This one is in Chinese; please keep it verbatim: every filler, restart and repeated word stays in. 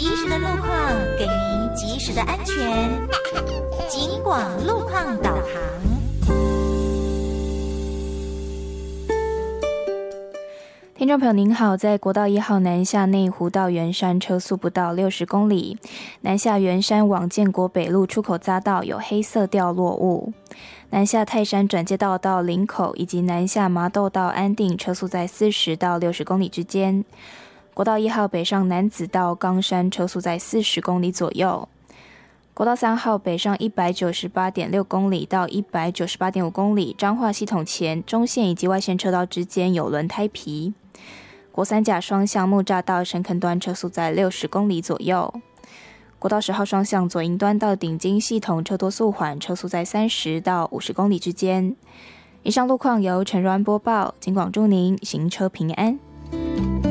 及时的路况，给您及时的安全。警广路况导航。 听众朋友您好，在国道一号南下内湖到圆山车速不到六十公里，南下圆山往建国北路出口匝道有黑色掉落物，南下泰山转接道到林口以及南下麻豆到安定车速在四十到六十公里之间。国道一号北上楠梓到冈山车速在四十公里左右。国道三号北上一百九十八点六公里到一百九十八点五公里，彰化系统前中线以及外线车道之间有轮胎皮。国三甲双向木栅到深坑端车速在六十公里左右。国道十号双向左营端到顶金系统车多速缓，车速在三十到五十公里之间。以上路况由陈如安播报，警广祝您行车平安。